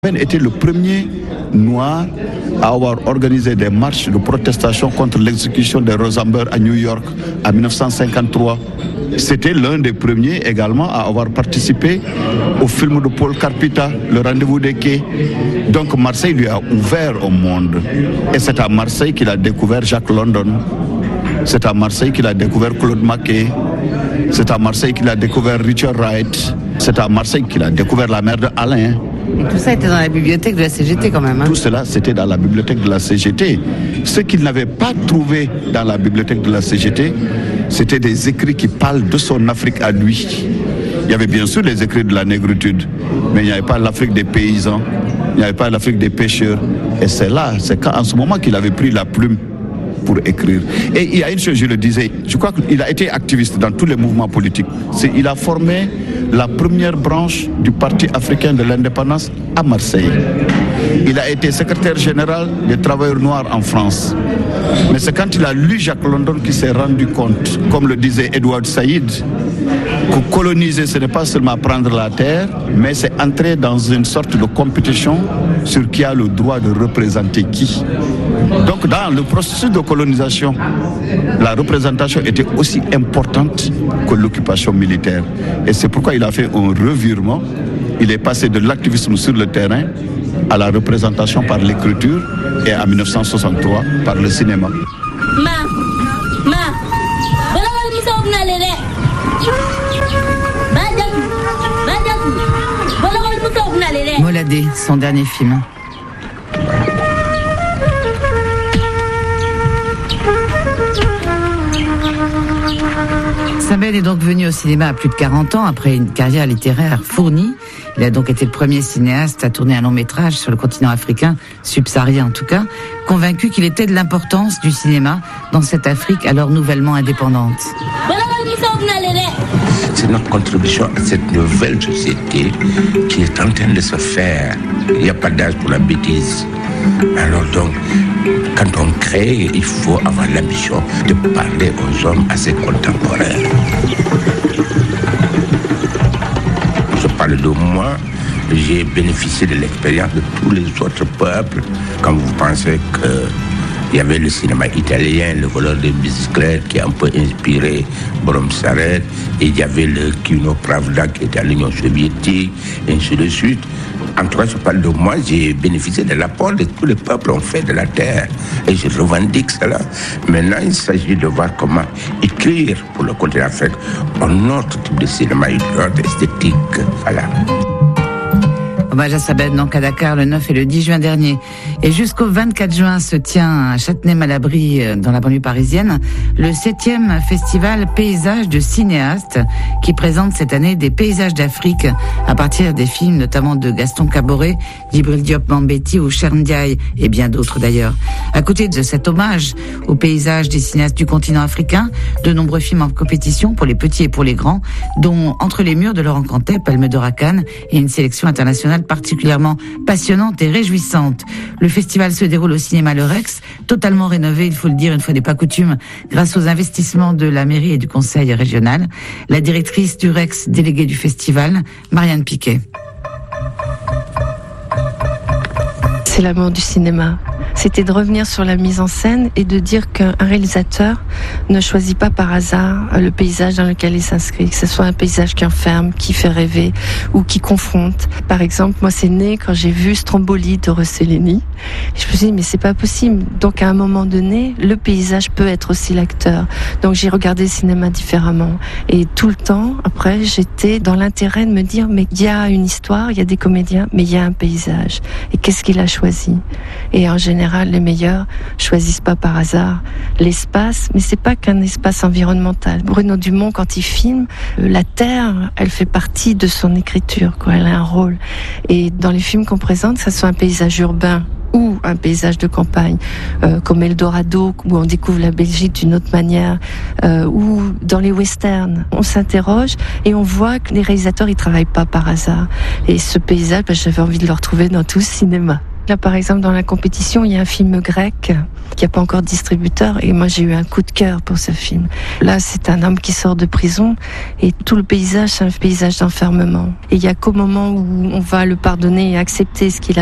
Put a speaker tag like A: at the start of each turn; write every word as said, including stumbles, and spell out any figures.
A: était le premier noir à avoir organisé des marches de protestation contre l'exécution de Rosenberg à New York en dix-neuf cent cinquante-trois. C'était l'un des premiers également à avoir participé au film de Paul Carpita, Le Rendez-vous des Quais. Donc Marseille lui a ouvert au monde. Et c'est à Marseille qu'il a découvert Jacques London. C'est à Marseille qu'il a découvert Claude Maquet. C'est à Marseille qu'il a découvert Richard Wright. C'est à Marseille qu'il a découvert la mère de Alain.
B: Et tout ça était dans la bibliothèque de la C G T quand même. Hein.
A: Tout cela, c'était dans la bibliothèque de la C G T. Ce qu'il n'avait pas trouvé dans la bibliothèque de la C G T, c'était des écrits qui parlent de son Afrique à lui. Il y avait bien sûr les écrits de la négritude, mais il n'y avait pas l'Afrique des paysans, il n'y avait pas l'Afrique des pêcheurs. Et c'est là, c'est quand, en ce moment qu'il avait pris la plume pour écrire. Et il y a une chose, je le disais, je crois qu'il a été activiste dans tous les mouvements politiques. C'est, il a formé la première branche du Parti africain de l'indépendance à Marseille. Il a été secrétaire général des travailleurs noirs en France. Mais c'est quand il a lu Jacques London qu'il s'est rendu compte, comme le disait Edward Said, que coloniser, ce n'est pas seulement prendre la terre, mais c'est entrer dans une sorte de compétition sur qui a le droit de représenter qui. Donc dans le processus de colonisation, la représentation était aussi importante que l'occupation militaire. Et c'est pourquoi il a fait un revirement. Il est passé de l'activisme sur le terrain à la représentation par l'écriture et en dix-neuf cent soixante-trois par le cinéma. Ma, ma,
B: Moladé, son dernier film. Sabel est donc venu au cinéma à plus de quarante ans après une carrière littéraire fournie. Il a donc été le premier cinéaste à tourner un long métrage sur le continent africain, subsaharien en tout cas, convaincu qu'il était de l'importance du cinéma dans cette Afrique alors nouvellement indépendante.
C: C'est notre contribution à cette nouvelle société qui est en train de se faire. Il n'y a pas d'âge pour la bêtise. Alors donc, quand on crée, il faut avoir l'ambition de parler aux hommes assez contemporains. Je parle de moi, j'ai bénéficié de l'expérience de tous les autres peuples. Quand vous pensez que il y avait le cinéma italien, le voleur de bicyclette qui a un peu inspiré Brom Saret, et il y avait le Kino Pravda qui était à l'Union soviétique, et ainsi de suite. En tout cas, je parle de moi, j'ai bénéficié de l'apport de tous les peuples ont fait de la terre, et je revendique cela. Maintenant, il s'agit de voir comment écrire pour le continent africain un autre type de cinéma, une autre esthétique. Voilà.
B: Hommage à Sabel donc à Dakar le neuf et le dix juin dernier. Et jusqu'au vingt-quatre juin se tient à Châtenay-Malabry, dans la banlieue parisienne, le septième festival Paysages de cinéastes qui présente cette année des paysages d'Afrique à partir des films notamment de Gaston Caboret, Djibril Diop Mambéty ou Cheikh Ndiaye et bien d'autres d'ailleurs. À côté de cet hommage aux paysages des cinéastes du continent africain, de nombreux films en compétition pour les petits et pour les grands, dont Entre les murs de Laurent Cantet, Palme d'Or à Cannes et une sélection internationale particulièrement passionnante et réjouissante. Le festival se déroule au cinéma Le Rex, totalement rénové, il faut le dire, une fois n'est pas coutume, grâce aux investissements de la mairie et du conseil régional. La directrice du Rex, déléguée du festival, Marianne Piquet.
D: C'est l'amour du cinéma. C'était de revenir sur la mise en scène et de dire qu'un réalisateur ne choisit pas par hasard le paysage dans lequel il s'inscrit, que ce soit un paysage qui enferme, qui fait rêver ou qui confronte. Par exemple, moi c'est né quand j'ai vu Stromboli de Rossellini. Je me suis dit mais c'est pas possible. Donc à un moment donné, le paysage peut être aussi l'acteur. Donc j'ai regardé le cinéma différemment. Et tout le temps, après, j'étais dans l'intérêt de me dire mais il y a une histoire, il y a des comédiens, mais il y a un paysage. Et qu'est-ce qu'il a choisi ? Et en général, les meilleurs choisissent pas par hasard l'espace, mais c'est pas qu'un espace environnemental. Bruno Dumont, quand il filme, la terre, elle fait partie de son écriture, quoi. Elle a un rôle. Et dans les films qu'on présente, que ce soit un paysage urbain ou un paysage de campagne, euh, comme Eldorado, où on découvre la Belgique d'une autre manière, euh, ou dans les westerns, on s'interroge et on voit que les réalisateurs, ils travaillent pas par hasard. Et ce paysage, ben, j'avais envie de le retrouver dans tout le cinéma. Là, par exemple, dans la compétition, il y a un film grec qui n'a pas encore de distributeur et moi j'ai eu un coup de cœur pour ce film. Là, c'est un homme qui sort de prison et tout le paysage, c'est un paysage d'enfermement. Et il y a qu'au moment où on va le pardonner et accepter ce qu'il a